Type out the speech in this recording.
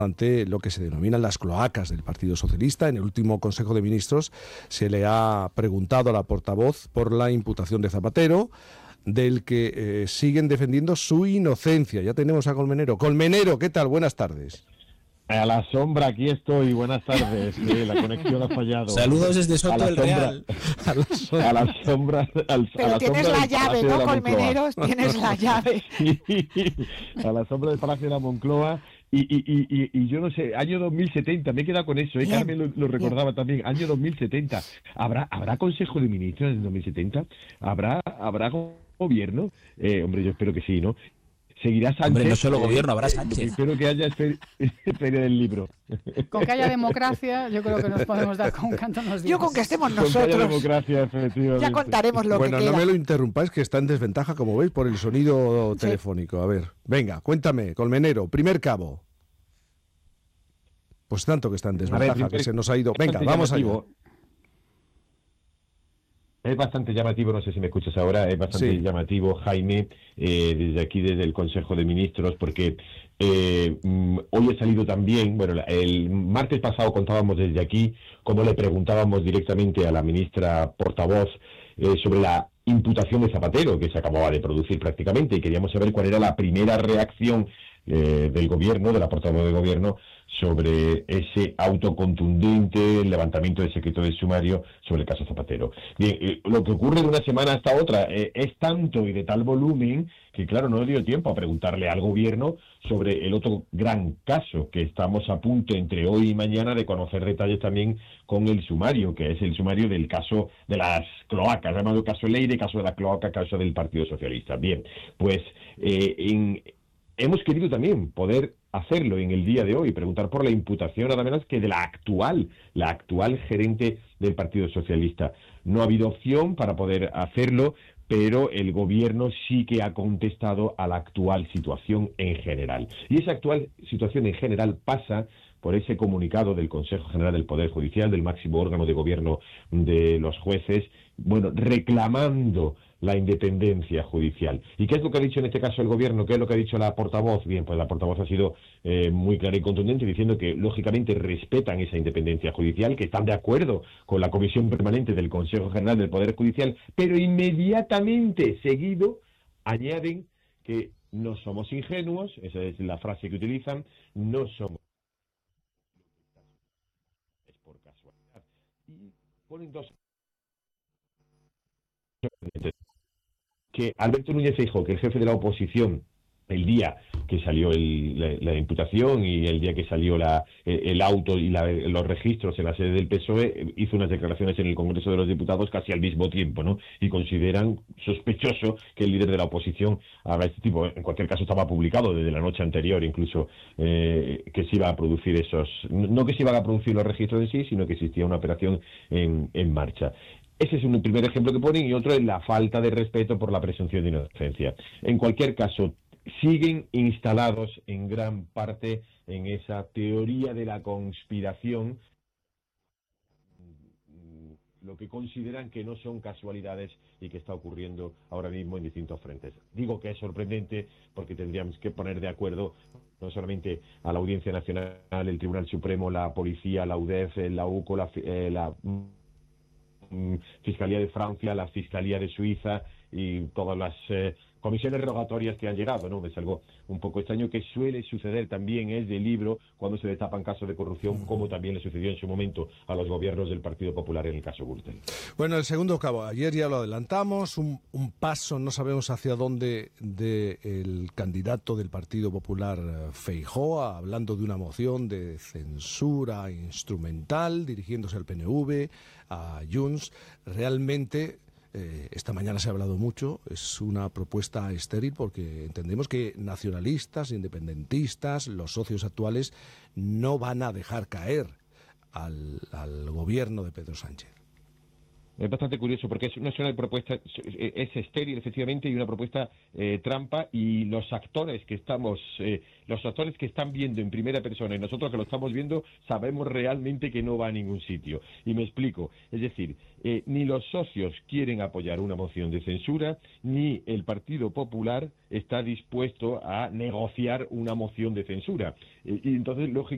ante lo que se denominan las cloacas del Partido Socialista. En el último Consejo de Ministros se le ha preguntado a la portavoz por la imputación de Zapatero, del que siguen defendiendo su inocencia. Ya tenemos a Colmenero. Colmenero, ¿qué tal? Buenas tardes. A la sombra, aquí estoy. Buenas tardes. Sí, la conexión ha fallado. Saludos desde Soto del Real. A la sombra. Pero tienes la llave, ¿no, Colmeneros? Tienes la llave. A la sombra del Palacio de la Moncloa. Y yo no sé, año 2070, me he quedado con eso, Bien, Carmen lo recordaba también, año 2070. ¿Habrá Consejo de Ministros en 2070? ¿Habrá gobierno? Hombre, yo espero que sí, ¿no? Seguirá Sánchez. Hombre, no solo gobierno, habrá Sánchez. Espero que haya feria del libro. Con que haya democracia, yo creo que nos podemos dar con un canto en los dientes. Yo con que estemos Con que haya nosotros. democracia, efectivamente. Ya contaremos lo que Bueno, queda. no me lo interrumpáis, que está en desventaja, como veis, por el sonido telefónico. A ver, venga, cuéntame, Colmenero, primer cabo. Pues tanto que está en desventaja, que se nos ha ido. Venga, vamos allá. Es bastante llamativo, no sé si me escuchas ahora, es bastante llamativo, Jaime, desde aquí, desde el Consejo de Ministros, porque hoy he salido también, bueno, el martes pasado contábamos desde aquí cómo le preguntábamos directamente a la ministra portavoz sobre la imputación de Zapatero, que se acababa de producir prácticamente, y queríamos saber cuál era la primera reacción del gobierno, de la portavoz del gobierno, sobre ese autocontundente levantamiento del secreto del sumario sobre el caso Zapatero. Bien, lo que ocurre de una semana hasta otra es tanto y de tal volumen que, claro, no dio tiempo a preguntarle al gobierno sobre el otro gran caso que estamos a punto entre hoy y mañana de conocer detalles también con el sumario, que es el sumario del caso de las cloacas, llamado caso Leire, caso de la cloaca, caso del Partido Socialista. Bien, pues hemos querido también poder hacerlo en el día de hoy, preguntar por la imputación nada menos que de la actual gerente del Partido Socialista. No ha habido opción para poder hacerlo, pero el gobierno sí que ha contestado a la actual situación en general. Y esa actual situación en general pasa por ese comunicado del Consejo General del Poder Judicial, del máximo órgano de gobierno de los jueces, bueno, reclamando la independencia judicial. ¿Y qué es lo que ha dicho en este caso el gobierno? ¿Qué es lo que ha dicho la portavoz? Bien, pues la portavoz ha sido muy clara y contundente, diciendo que lógicamente respetan esa independencia judicial, que están de acuerdo con la Comisión Permanente del Consejo General del Poder Judicial, pero inmediatamente seguido añaden que no somos ingenuos, esa es la frase que utilizan, no somos, es por casualidad. Y ponen dos que Alberto Núñez Feijóo, que el jefe de la oposición, el día que salió la imputación y el día que salió el auto y los registros en la sede del PSOE, hizo unas declaraciones en el Congreso de los Diputados casi al mismo tiempo, ¿no? Y consideran sospechoso que el líder de la oposición haga este tipo. En cualquier caso, estaba publicado desde la noche anterior, incluso, que se iba a producir no que se iban a producir los registros en sí, sino que existía una operación en marcha. Ese es un primer ejemplo que ponen, y otro es la falta de respeto por la presunción de inocencia. En cualquier caso, siguen instalados en gran parte en esa teoría de la conspiración, lo que consideran que no son casualidades y que está ocurriendo ahora mismo en distintos frentes. Digo que es sorprendente porque tendríamos que poner de acuerdo no solamente a la Audiencia Nacional, el Tribunal Supremo, la Policía, la UDEF, la UCO, la Fiscalía de Francia, la Fiscalía de Suiza y todas las comisiones rogatorias que han llegado, ¿no? Es algo un poco extraño que suele suceder también, es del libro, cuando se destapan casos de corrupción, como también le sucedió en su momento a los gobiernos del Partido Popular en el caso Gürtel. Bueno, el segundo cabo, ayer ya lo adelantamos, un paso, no sabemos hacia dónde, del candidato del Partido Popular Feijóo, hablando de una moción de censura instrumental, dirigiéndose al PNV, a Junts. Realmente, esta mañana se ha hablado mucho, es una propuesta estéril porque entendemos que nacionalistas, independentistas, los socios actuales no van a dejar caer al gobierno de Pedro Sánchez. Es bastante curioso porque no es una propuesta, es estéril efectivamente, y una propuesta trampa, y los actores que están viendo en primera persona y nosotros que lo estamos viendo sabemos realmente que no va a ningún sitio. Y me explico, es decir, ni los socios quieren apoyar una moción de censura, ni el Partido Popular está dispuesto a negociar una moción de censura. Y entonces, lógicamente,